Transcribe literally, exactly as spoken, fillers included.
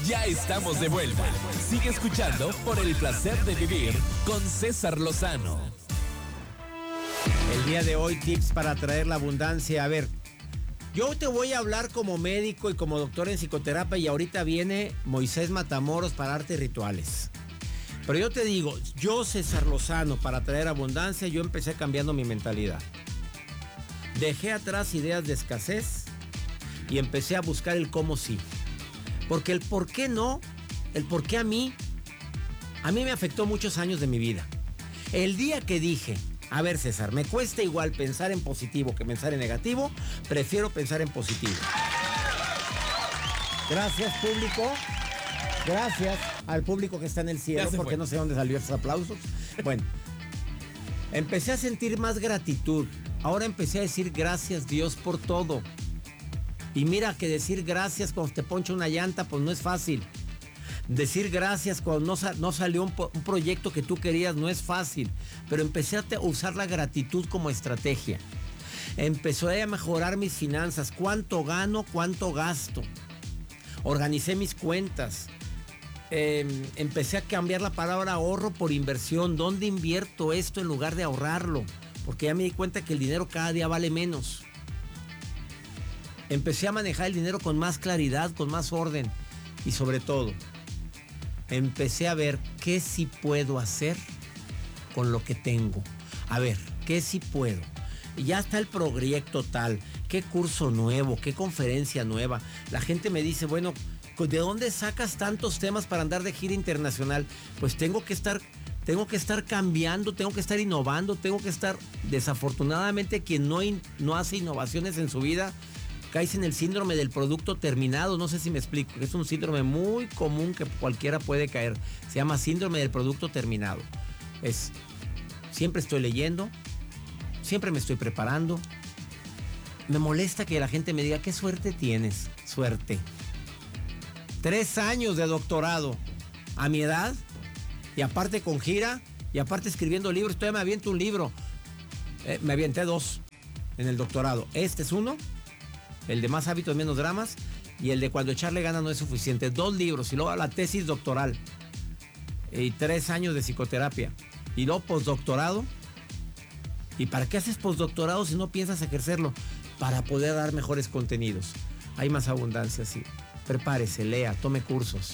Ya estamos de vuelta. Sigue escuchando por el placer de vivir con César Lozano. El día de hoy, tips para atraer la abundancia. A ver, yo te voy a hablar como médico y como doctor en psicoterapia y ahorita viene Moisés Matamoros para arte y rituales. Pero yo te digo, yo César Lozano, para atraer abundancia, yo empecé cambiando mi mentalidad. Dejé atrás ideas de escasez y empecé a buscar el cómo sí. Porque el por qué no, el por qué a mí, a mí me afectó muchos años de mi vida. El día que dije, a ver César, me cuesta igual pensar en positivo que pensar en negativo, prefiero pensar en positivo. Gracias, público. Gracias al público que está en el cielo, porque fue. No sé dónde salió esos aplausos. Bueno, empecé a sentir más gratitud. Ahora empecé a decir gracias Dios por todo. Y mira que decir gracias cuando te poncha una llanta, pues no es fácil. Decir gracias cuando no, sa- no salió un, po- un proyecto que tú querías no es fácil. Pero empecé a te- usar la gratitud como estrategia. Empecé a mejorar mis finanzas. ¿Cuánto gano? ¿Cuánto gasto? Organicé mis cuentas. Eh, empecé a cambiar la palabra ahorro por inversión. ¿Dónde invierto esto en lugar de ahorrarlo? Porque ya me di cuenta que el dinero cada día vale menos. Empecé a manejar el dinero con más claridad, con más orden. Y sobre todo, empecé a ver qué sí puedo hacer con lo que tengo. A ver, qué sí puedo. Y ya está el proyecto tal. Qué curso nuevo, qué conferencia nueva. La gente me dice, bueno, ¿de dónde sacas tantos temas para andar de gira internacional? Pues tengo que estar... Tengo que estar cambiando, tengo que estar innovando, tengo que estar... Desafortunadamente, quien no, in, no hace innovaciones en su vida... Caes en el síndrome del producto terminado, no sé si me explico, es un síndrome muy común que cualquiera puede caer, se llama síndrome del producto terminado. Es, siempre estoy leyendo, siempre me estoy preparando, me molesta que la gente me diga, ¿qué suerte tienes? Suerte. Tres años de doctorado a mi edad, y aparte con gira, y aparte escribiendo libros, todavía me aviento un libro, eh, me avienté dos en el doctorado, este es uno, el de Más hábitos, menos dramas, y el de Cuando echarle ganas no es suficiente. Dos libros, y luego la tesis doctoral, y tres años de psicoterapia, y luego postdoctorado. ¿Y para qué haces postdoctorado si no piensas ejercerlo? Para poder dar mejores contenidos. Hay más abundancia, sí. Prepárese, lea, tome cursos.